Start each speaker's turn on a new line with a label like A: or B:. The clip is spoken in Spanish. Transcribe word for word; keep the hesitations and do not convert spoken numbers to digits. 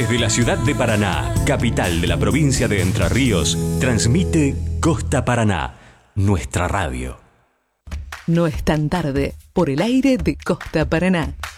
A: Desde la ciudad de Paraná, capital de la provincia de Entre Ríos, transmite Costa Paraná, nuestra radio.
B: No es tan tarde, por el aire de Costa Paraná.